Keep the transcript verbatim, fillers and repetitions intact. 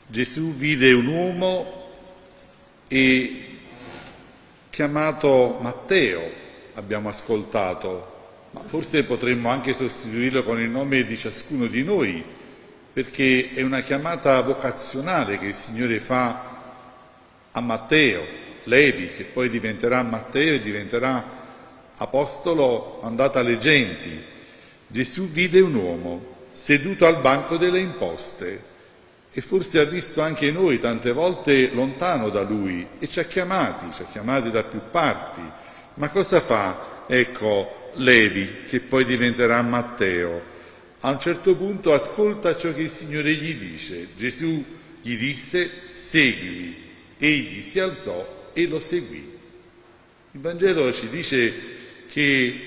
Gesù vide un uomo e chiamato Matteo, abbiamo ascoltato, ma forse potremmo anche sostituirlo con il nome di ciascuno di noi, perché è una chiamata vocazionale che il Signore fa a Matteo, Levi, che poi diventerà Matteo e diventerà apostolo mandato alle genti. Gesù vide un uomo seduto al banco delle imposte e forse ha visto anche noi tante volte lontano da Lui e ci ha chiamati, ci ha chiamati da più parti. Ma cosa fa? Ecco, Levi, che poi diventerà Matteo. A un certo punto ascolta ciò che il Signore gli dice. Gesù gli disse: seguimi. Egli si alzò e lo seguì. Il Vangelo ci dice che